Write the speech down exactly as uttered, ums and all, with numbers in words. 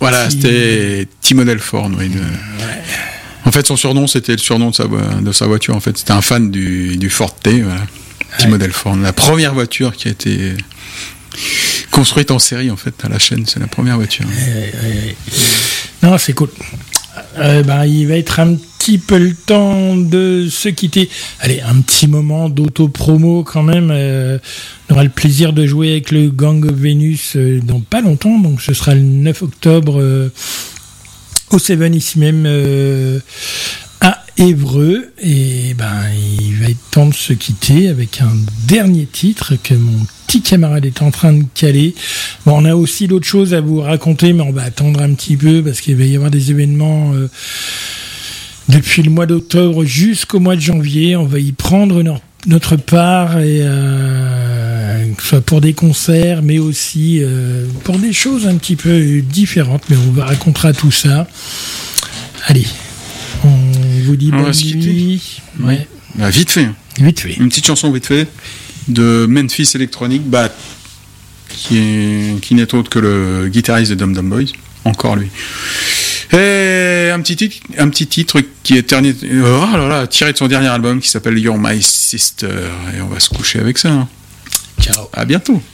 Voilà, T... c'était T-Model Ford. Oui, de... ouais. En fait, son surnom, c'était le surnom de sa, de sa voiture. En fait, c'était un fan du, du Ford T. Voilà. T-Model ouais. Ford, la première voiture qui a été construite en série en fait à la chaîne, c'est la première voiture. Ouais, ouais, ouais. Non, c'est cool. Euh, bah, il va être un petit peu le temps de se quitter. Allez, un petit moment d'auto-promo quand même. Euh, on aura le plaisir de jouer avec le Gang of Venus euh, dans pas longtemps, donc ce sera le neuf octobre euh, au Seven ici même euh, à Évreux. Et ben, il va être temps de se quitter avec un dernier titre que mon petit camarade est en train de caler. Bon, on a aussi d'autres choses à vous raconter, mais on va attendre un petit peu parce qu'il va y avoir des événements euh, depuis le mois d'octobre jusqu'au mois de janvier. On va y prendre no- notre part, et euh, que ce soit pour des concerts, mais aussi euh, pour des choses un petit peu différentes. Mais on vous racontera tout ça. Allez, on vous dit on bonne nuit. Ouais. Bah, vite fait. Vite fait. Une petite chanson vite fait de Memphis Electronic, bah, qui, est, qui n'est autre que le guitariste des Dum Dum Boys, encore lui. Et un petit titre, un petit titre qui est terni, oh là là, tiré de son dernier album qui s'appelle You're My Sister, et on va se coucher avec ça. Hein. Ciao. À bientôt.